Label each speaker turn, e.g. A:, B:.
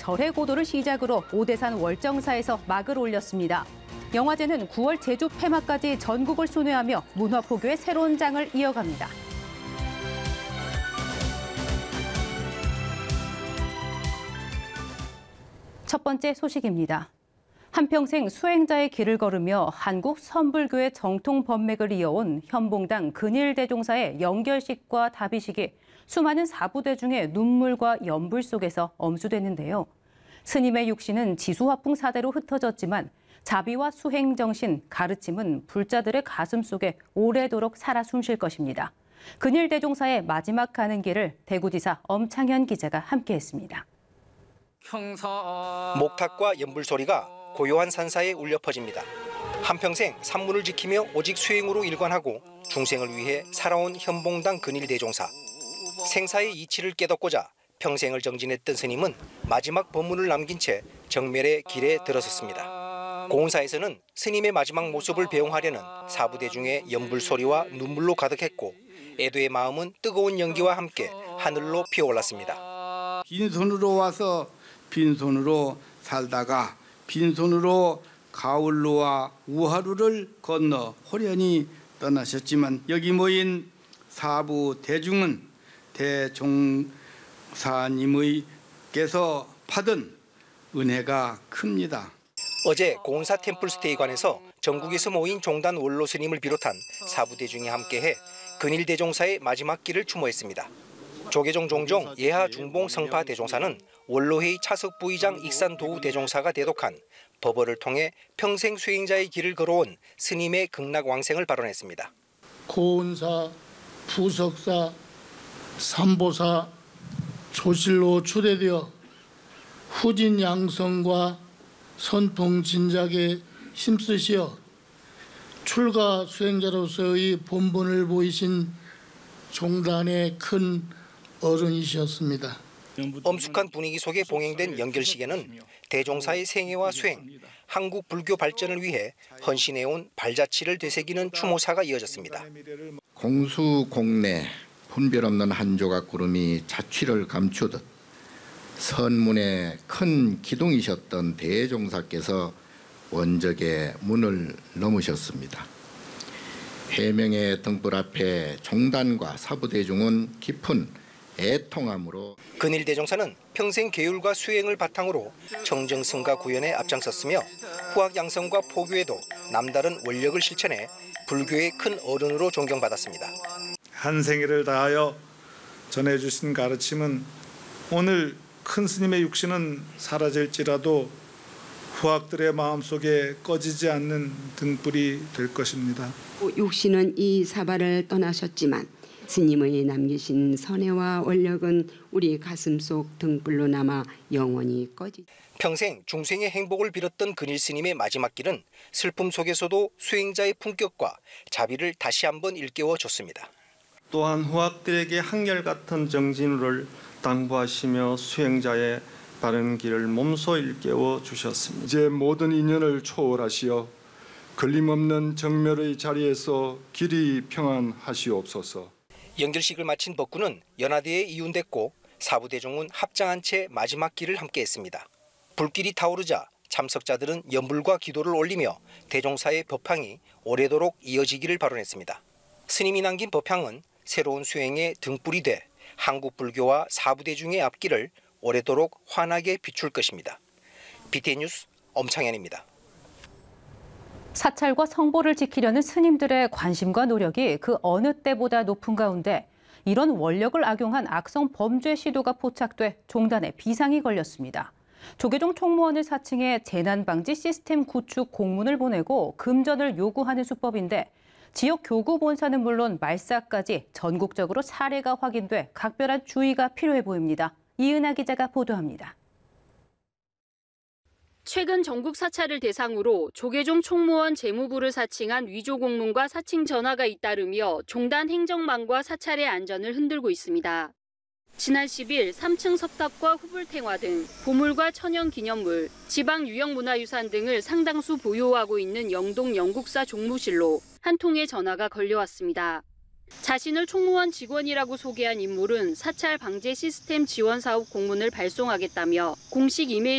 A: 절해고도를 시작으로 오대산 월정사에서 막을 올렸습니다. 영화제는 9월 제주 폐막까지 전국을 순회하며 문화포교의 새로운 장을 이어갑니다. 첫 번째 소식입니다. 한평생 수행자의 길을 걸으며 한국 선불교의 정통 법맥을 이어온 현봉당 근일대종사의 영결식과 다비식이 수많은 사부대중의 눈물과 연불 속에서 엄수됐는데요. 스님의 육신은 지수화풍 사대로 흩어졌지만 자비와 수행 정신, 가르침은 불자들의 가슴 속에 오래도록 살아 숨쉴 것입니다. 근일대종사의 마지막 가는 길을 대구지사 엄창현 기자가 함께했습니다.
B: 목탁과 연불 소리가 고요한 산사에 울려 퍼집니다. 한평생 산문을 지키며 오직 수행으로 일관하고 중생을 위해 살아온 현봉당 근일대종사. 생사의 이치를 깨닫고자 평생을 정진했던 스님은 마지막 법문을 남긴 채 정멸의 길에 들어섰습니다. 고운사에서는 스님의 마지막 모습을 배웅하려는 사부대중의 연불 소리와 눈물로 가득했고 애도의 마음은 뜨거운 연기와 함께 하늘로 피어올랐습니다.
C: 빈손으로 와서 빈손으로 살다가 빈손으로 가을로와 우하루를 건너 호련히 떠나셨지만 여기 모인 사부 대중은 대종사님의께서 받은 은혜가 큽니다.
B: 어제 고운사 템플스테이관에서 전국에서 모인 종단 원로 스님을 비롯한 사부 대중이 함께해 근일대종사의 마지막 길을 추모했습니다. 조계종 종종 예하 중봉 성파 대종사는 원로회의 차석 부의장 익산 도우 대종사가 대독한 법어를 통해 평생 수행자의 길을 걸어온 스님의 극락왕생을 발언했습니다.
D: 고운사, 부석사, 삼보사, 조실로 추대되어 후진 양성과 선풍 진작에 힘쓰시어 출가 수행자로서의 본분을 보이신 종단의 큰 어른이셨습니다.
B: 엄숙한 분위기 속에 봉행된 영결식에는 대종사의 생애와 수행, 한국 불교 발전을 위해 헌신해온 발자취를 되새기는 추모사가 이어졌습니다.
E: 공수공내 분별 없는 한 조각 구름이 자취를 감추듯 선문의 큰 기둥이셨던 대종사께서 원적의 문을 넘으셨습니다. 해명의 등불 앞에 종단과 사부대중은 깊은 애통함으로
B: 근일대종사는 평생 계율과 수행을 바탕으로 청정승가 구현에 앞장섰으며 후학양성과 포교에도 남다른 원력을 실천해 불교의 큰 어른으로 존경받았습니다.
F: 한 생애를 다하여 전해주신 가르침은 오늘 큰 스님의 육신은 사라질지라도 후학들의 마음속에 꺼지지 않는 등불이 될 것입니다.
G: 육신은 이 사바를 떠나셨지만 스님의 남기신 선혜와 원력은 우리 가슴속 등불로 남아 영원히 꺼지지.
B: 평생 중생의 행복을 빌었던 근일 스님의 마지막 길은 슬픔 속에서도 수행자의 품격과 자비를 다시 한번 일깨워 줬습니다.
H: 또한 후학들에게 한결같은 정진을 당부하시며 수행자의 바른 길을 몸소 일깨워 주셨습니다.
I: 이제 모든 인연을 초월하시어 걸림없는 정멸의 자리에서 길이 평안하시옵소서.
B: 영결식을 마친 법구는 연화대에 이운됐고 사부대중은 합장한 채 마지막 길을 함께했습니다. 불길이 타오르자 참석자들은 연불과 기도를 올리며 대종사의 법향이 오래도록 이어지기를 발언했습니다. 스님이 남긴 법향은 새로운 수행의 등불이 돼 한국 불교와 사부대중의 앞길을 오래도록 환하게 비출 것입니다. BTN 뉴스 엄창현입니다.
A: 사찰과 성보를 지키려는 스님들의 관심과 노력이 그 어느 때보다 높은 가운데 이런 원력을 악용한 악성 범죄 시도가 포착돼 종단에 비상이 걸렸습니다. 조계종 총무원을 사칭해 재난방지 시스템 구축 공문을 보내고 금전을 요구하는 수법인데 지역 교구 본사는 물론 말사까지 전국적으로 사례가 확인돼 각별한 주의가 필요해 보입니다. 이은하 기자가 보도합니다.
J: 최근 전국 사찰을 대상으로 조계종 총무원 재무부를 사칭한 위조 공문과 사칭 전화가 잇따르며 종단 행정망과 사찰의 안전을 흔들고 있습니다. 지난 10일 3층 석탑과 후불탱화 등 보물과 천연기념물, 지방유형문화유산 등을 상당수 보유하고 있는 영동 영국사 종무실로 한 통의 전화가 걸려왔습니다. 자신을 총무원 직원이라고 소개한 인물은 사찰 방제 시스템 지원 사업 공문을 발송하겠다며 공식 이메일